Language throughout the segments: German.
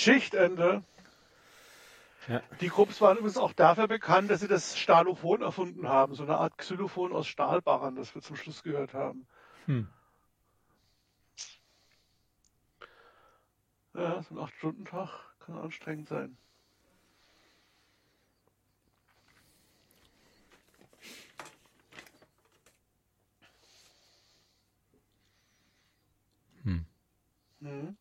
Schichtende. Ja. Die Grupps waren übrigens auch dafür bekannt, dass sie das Stahlophon erfunden haben. So eine Art Xylophon aus Stahlbarren, das wir zum Schluss gehört haben. Ja, so ein 8-Stunden-Tag kann anstrengend sein. Mhm.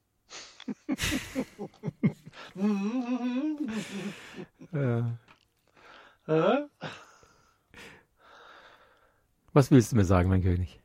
Was willst du mir sagen, mein König?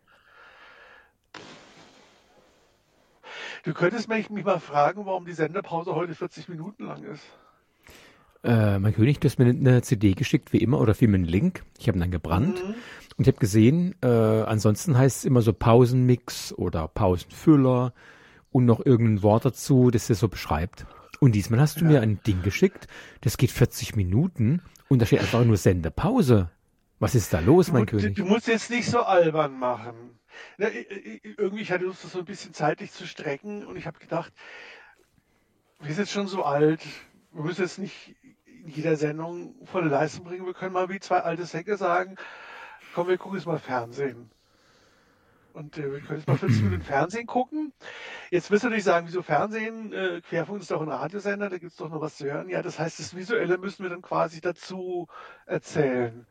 Du könntest mich mal fragen, warum die Senderpause heute 40 Minuten lang ist. Mein König, du hast mir eine CD geschickt, wie immer, oder vielmehr einen Link. Ich habe ihn dann gebrannt und ich habe gesehen, ansonsten heißt es immer so Pausenmix oder Pausenfüller und noch irgendein Wort dazu, das das so beschreibt. Und diesmal hast du mir ein Ding geschickt, das geht 40 Minuten und da steht einfach nur Sendepause. Was ist da los, mein König? Du musst jetzt nicht so albern machen. Na, irgendwie, ich hatte Lust, das so ein bisschen zeitlich zu strecken und ich habe gedacht, wir sind jetzt schon so alt, wir müssen jetzt nicht in jeder Sendung volle Leistung bringen, wir können mal wie zwei alte Säcke sagen, komm, wir gucken jetzt mal Fernsehen. Und wir können jetzt mal 40 Minuten Fernsehen gucken. Jetzt wirst du natürlich sagen, wieso Fernsehen? Querfunk ist doch ein Radiosender, da gibt es doch noch was zu hören. Ja, das heißt, das Visuelle müssen wir dann quasi dazu erzählen.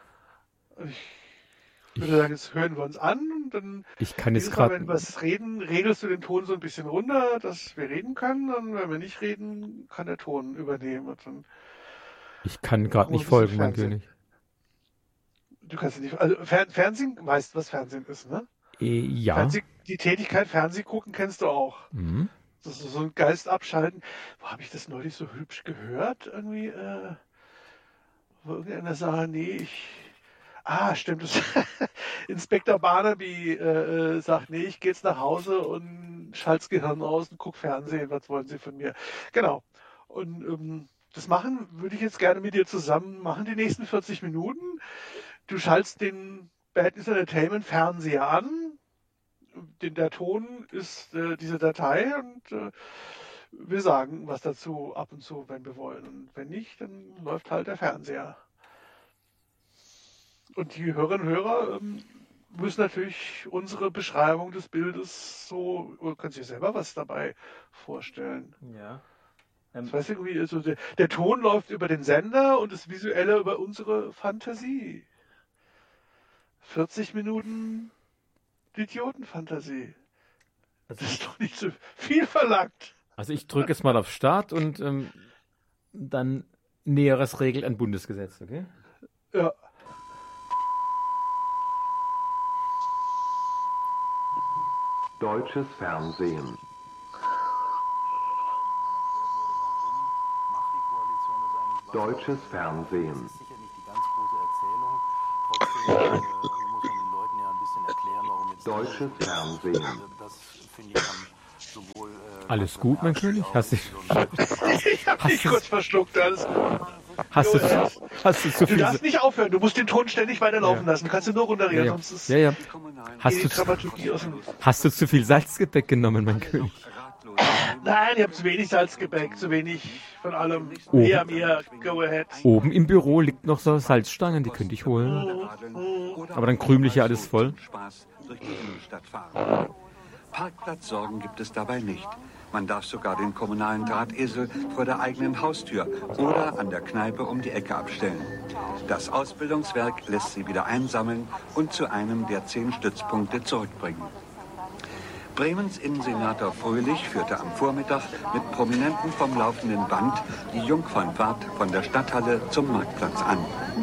Ich würde sagen, jetzt hören wir uns an und dann Ich kann jetzt jedes Mal, gerade. wenn wir was reden, regelst du den Ton so ein bisschen runter, dass wir reden können. Und wenn wir nicht reden, kann der Ton übernehmen. Und dann Ich kann gerade nicht folgen, mein König. Du kannst nicht. Also Fernsehen, weißt du, was Fernsehen ist, ne? Ja. Die Tätigkeit Fernsehen gucken kennst du auch. Das ist so ein Geist abschalten. Wo habe ich das neulich so hübsch gehört? Irgendwie, wo irgendeiner sagt, nee, stimmt. Das Inspektor Barnaby sagt, nee, ich gehe jetzt nach Hause und schalt's Gehirn aus und guck Fernsehen. Was wollen Sie von mir? Genau. Und das würde ich jetzt gerne mit dir zusammen machen, die nächsten 40 Minuten. Du schaltest den Bad News Entertainment Fernseher an. Der Ton ist diese Datei und wir sagen was dazu ab und zu, wenn wir wollen. Und wenn nicht, dann läuft halt der Fernseher. Und die Hörerinnen und Hörer müssen natürlich unsere Beschreibung des Bildes oder können sich selber was dabei vorstellen. Ja. Das heißt irgendwie, also der Ton läuft über den Sender und das Visuelle über unsere Fantasie. 40 Minuten Idiotenfantasie. Das ist doch nicht so viel verlangt. Also ich drücke jetzt mal auf Start und dann Näheres regelt ein Bundesgesetz, okay? Ja. Deutsches Fernsehen. Deutsches Fernsehen. Das ist sicher nicht die ganz große Erzählung. Trotzdem muss man den Leuten ja ein bisschen erklären, warum jetzt Deutsches Fernsehen. das finde ich sowohl Alles gut, mein König? Ich habe dich kurz verschluckt. Hast du zu Du viel? darfst nicht aufhören. Du musst den Ton ständig weiterlaufen lassen. Du kannst ihn nur runterreden, sonst ist Ja. die Dramaturgie aus dem... Hast du zu viel Salzgebäck genommen, mein König? Nein, ich habe zu wenig Salzgebäck, zu wenig von allem. Mehr, go ahead. Oben im Büro liegt noch so Salzstangen, die könnte ich holen. Aber dann krümel ich ja alles voll. Spaß durch die Innenstadt fahren. Parkplatzsorgen gibt es dabei nicht. Man darf sogar den kommunalen Drahtesel vor der eigenen Haustür oder an der Kneipe um die Ecke abstellen. Das Ausbildungswerk lässt sie wieder einsammeln und zu einem der 10 Stützpunkte zurückbringen. Bremens Innensenator Fröhlich führte am Vormittag mit Prominenten vom laufenden Band die Jungfernfahrt von der Stadthalle zum Marktplatz an.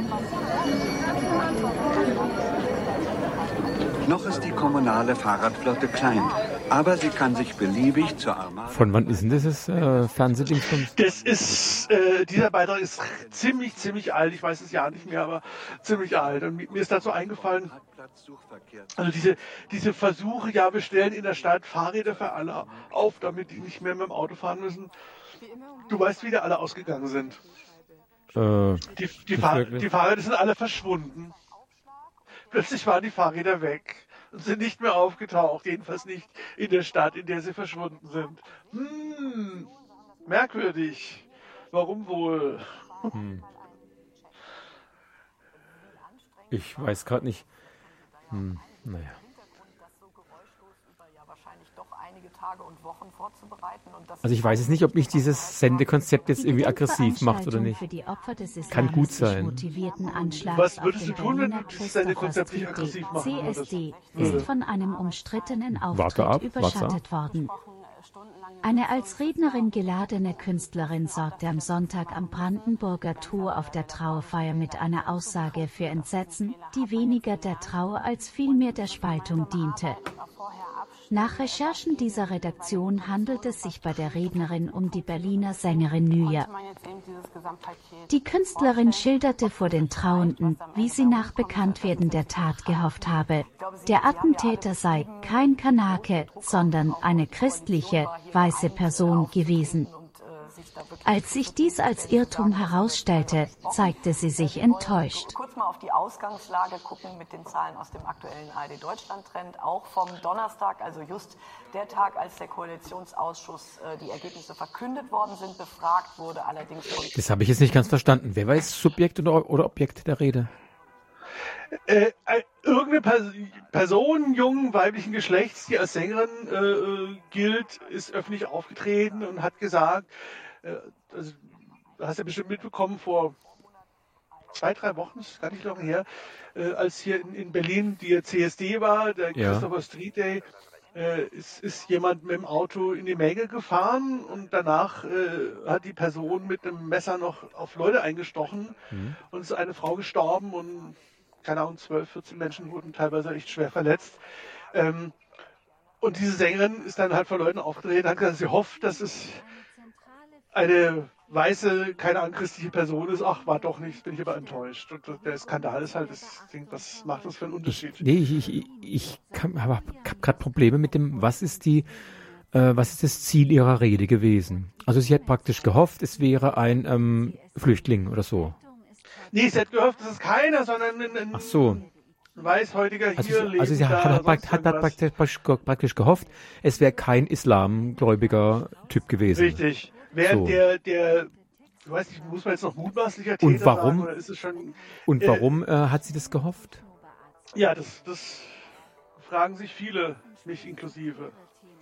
Noch ist die kommunale Fahrradflotte klein, aber sie kann sich beliebig zur Armada... Von wann ist denn dieses Fernsehding? Das ist, dieser Beitrag ist ziemlich alt. Ich weiß das Jahr nicht mehr, aber ziemlich alt. Und mir ist dazu eingefallen, also diese Versuche, ja, wir stellen in der Stadt Fahrräder für alle auf, damit die nicht mehr mit dem Auto fahren müssen. Du weißt, wie die alle ausgegangen sind. Die Fahrräder sind alle verschwunden. Plötzlich waren die Fahrräder weg und sind nicht mehr aufgetaucht, jedenfalls nicht in der Stadt, in der sie verschwunden sind. Merkwürdig. Warum wohl? Ich weiß gerade nicht. Naja. Also ich weiß jetzt nicht, ob mich dieses Sendekonzept jetzt irgendwie aggressiv macht oder nicht. Kann gut sein. Was würdest du tun, wenn du das Sendekonzept nicht aggressiv machen würdest? CSD ist von einem umstrittenen Auftritt überschattet worden. Eine als Rednerin geladene Künstlerin sorgte am Sonntag am Brandenburger Tor auf der Trauerfeier mit einer Aussage für Entsetzen, die weniger der Trauer als vielmehr der Spaltung diente. Nach Recherchen dieser Redaktion handelt es sich bei der Rednerin um die Berliner Sängerin Nyja. Die Künstlerin schilderte vor den Trauenden, wie sie nach Bekanntwerden der Tat gehofft habe. Der Attentäter sei kein Kanake, sondern eine christliche, weiße Person gewesen. Als sich dies als Irrtum herausstellte, zeigte sie sich enttäuscht. Kurz mal auf die Ausgangslage gucken mit den Zahlen aus dem aktuellen ARD-Deutschland-Trend, auch vom Donnerstag, also just der Tag, als der Koalitionsausschuss die Ergebnisse verkündet worden sind, befragt wurde allerdings von... Das habe ich jetzt nicht ganz verstanden. Wer war jetzt Subjekt oder Objekt der Rede? Irgendeine Person jungen weiblichen Geschlechts, die als Sängerin gilt, ist öffentlich aufgetreten und hat gesagt, also, du hast ja bestimmt mitbekommen, vor 2-3 Wochen, das ist gar nicht lange her, als hier in Berlin die CSD war, der Christopher Street Day, ist jemand mit dem Auto in die Menge gefahren und danach hat die Person mit einem Messer noch auf Leute eingestochen und ist eine Frau gestorben und keine Ahnung, 12, 14 Menschen wurden teilweise echt schwer verletzt. Und diese Sängerin ist dann halt vor Leuten aufgetreten und hat gesagt, sie hofft, dass es eine weiße, keine anchristliche Person ist. Ach, war doch nicht, bin ich aber enttäuscht. Und der Skandal ist halt, was macht das für einen Unterschied? Ich habe gerade Probleme mit dem, was ist das Ziel ihrer Rede gewesen? Also sie hat praktisch gehofft, es wäre ein Flüchtling oder so. Nee, sie hat gehofft, es ist keiner, sondern ein Weißhäutiger hier leben. Also sie hat praktisch gehofft, es wäre kein islamgläubiger Typ gewesen. Richtig. Während der, ich weiß nicht, muss man jetzt noch mutmaßlicher Täter sagen, oder ist es schon... Und warum hat sie das gehofft? Ja, das fragen sich viele, mich inklusive.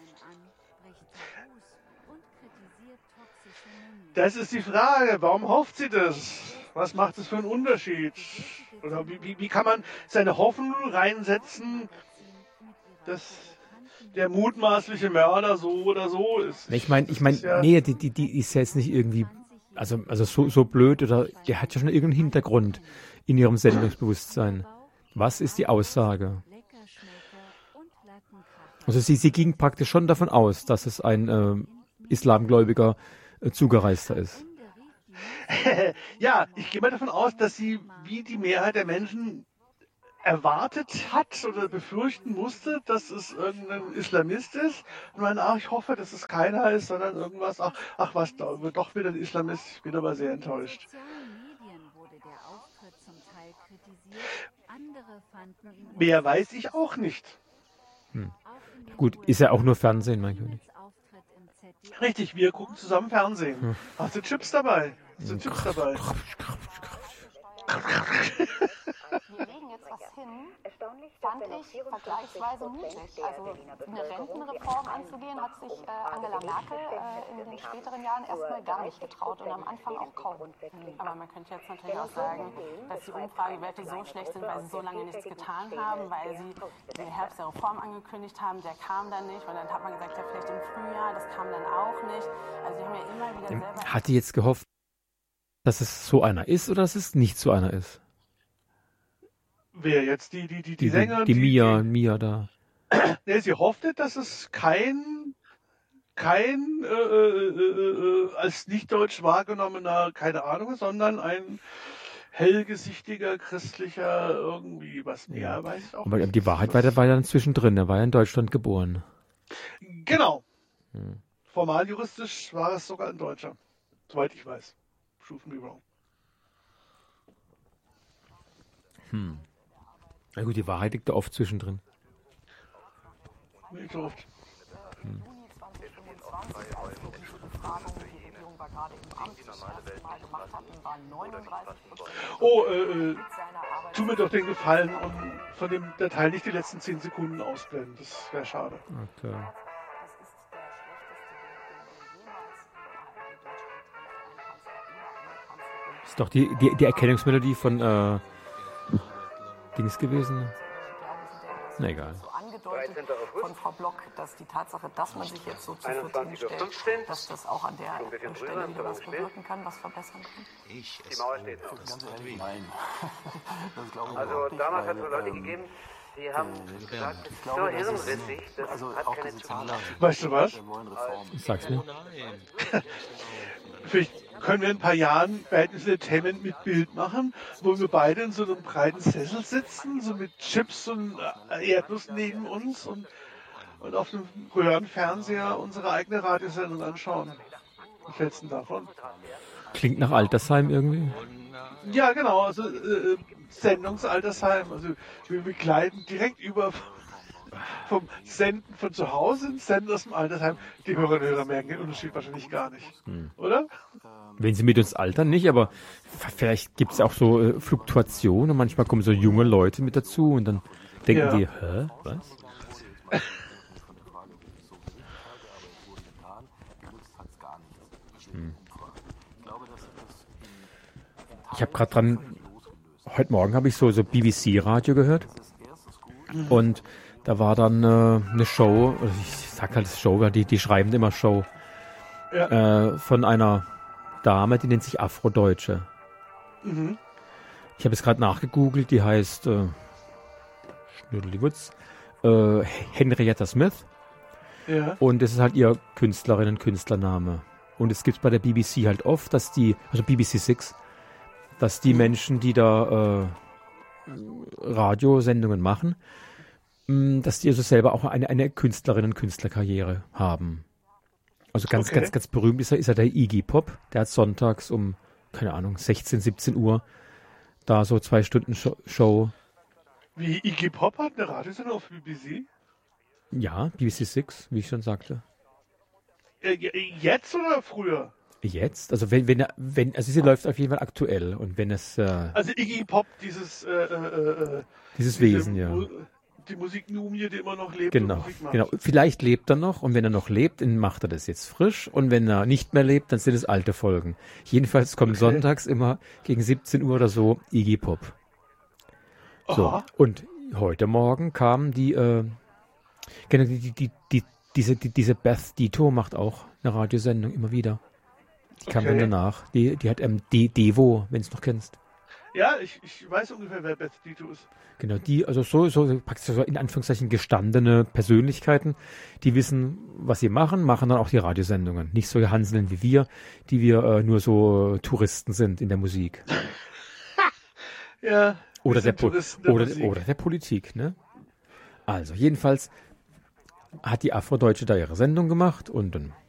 Das ist die Frage, warum hofft sie das? Was macht es für einen Unterschied? Oder wie kann man seine Hoffnung reinsetzen, dass der mutmaßliche Mörder so oder so ist? Ich meine, nee, die ist ja jetzt nicht irgendwie, also so blöd, oder der hat ja schon irgendeinen Hintergrund in ihrem Sendungsbewusstsein. Was ist die Aussage? Also sie ging praktisch schon davon aus, dass es ein islamgläubiger Zugereister ist. Ja, ich gehe mal davon aus, dass sie wie die Mehrheit der Menschen erwartet hat oder befürchten musste, dass es irgendein Islamist ist. Und meine, ich hoffe, dass es keiner ist, sondern irgendwas. Ach was, doch wieder ein Islamist. Ich bin aber sehr enttäuscht. Mehr weiß ich auch nicht. Gut, ist ja auch nur Fernsehen, mein König. Richtig, wir gucken zusammen Fernsehen. Hast du Chips dabei? Wir legen jetzt was hin, fand ich vergleichsweise mutig. Also eine Rentenreform anzugehen, hat sich Angela Merkel in den späteren Jahren erstmal gar nicht getraut und am Anfang auch kaum. Aber man könnte jetzt natürlich auch sagen, dass die Umfragewerte so schlecht sind, weil sie so lange nichts getan haben, weil sie den Herbst der Reform angekündigt haben, der kam dann nicht. Und dann hat man gesagt, ja vielleicht im Frühjahr, das kam dann auch nicht. Also die haben ja immer wieder selber... Hat die jetzt gehofft, dass es so einer ist oder dass es nicht so einer ist? Wer jetzt? Die Sänger? Die Mia da. Ne, sie hoffte, dass es kein als nicht deutsch wahrgenommener, keine Ahnung, sondern ein hellgesichtiger, christlicher irgendwie, was mehr weiß ich auch Aber nicht. die Wahrheit war dann zwischendrin, er war ja in Deutschland geboren. Genau. Formal juristisch war es sogar ein Deutscher, soweit ich weiß. Prove me wrong. Na gut, die Wahrheit liegt da oft zwischendrin. Nicht so oft. Juni 2025 ausführliche Befragung, die wir gerade im Amt das erste Mal gemacht hatten, waren 39%. Oh, tu mir doch den Gefallen und von dem Datei nicht die letzten 10 Sekunden ausblenden. Das wäre schade. Okay. Das ist doch die Erkennungsmelodie von Dings gewesen. Na egal. So angedeutet von Frau Block, dass die Tatsache, dass man sich jetzt so zu viert hinstellt, dass das auch an der Stelle wieder was bewirken kann, was verbessern kann? Die Mauer steht noch. Ganz ehrlich, nein. Das glaube ich Also auch nicht, damals hat weil, es Leute gegeben, die haben gesagt, das ist so das ist- hirnrissig, das also hat auch keine die Zukunft. Sozialleute, Weißt du was? wir wollen Reformen. Sag's mir. Vielleicht können wir in ein paar Jahren Badness Entertainment mit Bild machen, wo wir beide in so einem breiten Sessel sitzen, so mit Chips und Erdnuss neben uns und auf einem Röhrenfernseher unsere eigene Radiosendung anschauen. Was hältst du denn davon? Klingt nach Altersheim irgendwie. Ja, genau, also Sendungsaltersheim. Also wir begleiten direkt über vom Senden von zu Hause ins Senden aus dem Altersheim. Die Hörerinnen und Hörer merken den Unterschied wahrscheinlich gar nicht. Oder? Wenn sie mit uns altern, nicht, aber vielleicht gibt es auch so Fluktuationen und manchmal kommen so junge Leute mit dazu und dann denken Ja. die, hä, was? Ich habe gerade dran, heute Morgen habe ich so BBC-Radio gehört und da war dann eine Show, also ich sag halt Show, weil die schreiben immer Show, von einer Dame, die nennt sich Afrodeutsche. Mhm. Ich habe es gerade nachgegoogelt, die heißt Schnödelwutz, Henrietta Smith Ja. und das ist halt ihr Künstlerinnen- und Künstlername. Und es gibt bei der BBC halt oft, dass also BBC 6, dass die Menschen, die da Radiosendungen machen, dass die also selber auch eine Künstlerinnen- und Künstlerkarriere haben. Also ganz berühmt ist ja der Iggy Pop, der hat sonntags um, keine Ahnung, 16, 17 Uhr da so 2 Stunden Show. Wie Iggy Pop hat eine Radiosendung auf BBC? Ja, BBC 6, wie ich schon sagte. Jetzt oder früher? Jetzt? Also also sie läuft auf jeden Fall aktuell und wenn es Also Iggy Pop, dieses Wesen, ja. Die Musikmumie, die immer noch lebt. Genau, und Musik macht. genau. Vielleicht lebt er noch und wenn er noch lebt, dann macht er das jetzt frisch und wenn er nicht mehr lebt, dann sind es alte Folgen. Jedenfalls kommt sonntags immer gegen 17 Uhr oder so Iggy Pop. So, Aha. und heute Morgen kam diese Beth Dito macht auch eine Radiosendung immer wieder. Die kam dann danach. Die hat Devo, wenn du es noch kennst. Ja, ich weiß ungefähr, wer Beth Dito ist. Genau, die, also so praktisch so in Anführungszeichen gestandene Persönlichkeiten, die wissen, was sie machen dann auch die Radiosendungen. Nicht so Hanseln wie wir, die wir nur so Touristen sind in der Musik. Ja. Oder der Musik. der Politik, ne? Also, jedenfalls hat die Afrodeutsche da ihre Sendung gemacht und dann